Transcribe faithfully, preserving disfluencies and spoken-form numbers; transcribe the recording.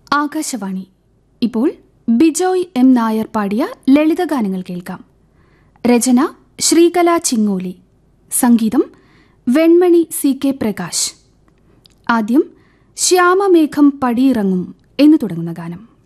ആകാശവാണി. ഇപ്പോൾ ബിജോയ് എം നായർ പാടിയ ലളിതഗാനങ്ങൾ കേൾക്കാം. രചന ശ്രീകല ചിങ്ങോലി. സംഗീതം വെൺമണി സി കെ പ്രകാശ്. ആദ്യം ശ്യാമമേഘം പടിയിറങ്ങും എന്ന് തുടങ്ങുന്ന ഗാനം.